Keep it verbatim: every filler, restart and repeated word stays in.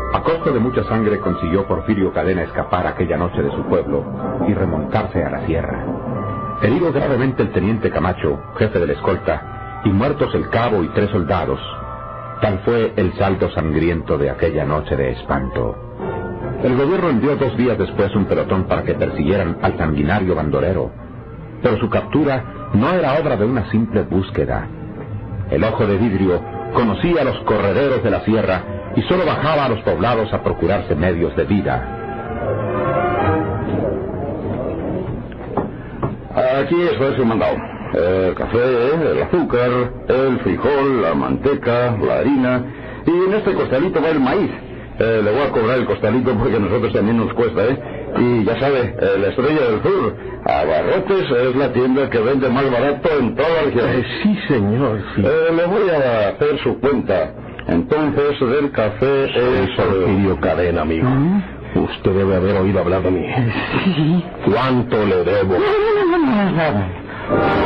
A costa de mucha sangre consiguió Porfirio Cadena escapar aquella noche de su pueblo y remontarse a la sierra. Herido gravemente el teniente Camacho, jefe de la escolta, y muertos el cabo y tres soldados, tal fue el saldo sangriento de aquella noche de espanto. El gobierno envió dos días después un pelotón para que persiguieran al sanguinario bandolero, pero su captura no era obra de una simple búsqueda. El Ojo de Vidrio conocía los correderos de la sierra y solo bajaba a los poblados a procurarse medios de vida. Aquí está su mandado. El café, el azúcar, el frijol, la manteca, la harina. Y en este costalito va el maíz. Eh, le voy a cobrar el costalito porque a nosotros también nos cuesta, ¿eh? Y ya sabe, eh, la Estrella del Sur, Abarrotes es la tienda que vende más barato en toda la región. Eh, sí, señor, sí. Eh, le voy a hacer su cuenta. Entonces, del café es... Porfirio Cadena, amigo. ¿Mm? Usted debe haber oído hablar de mí. Sí. ¿Cuánto le debo?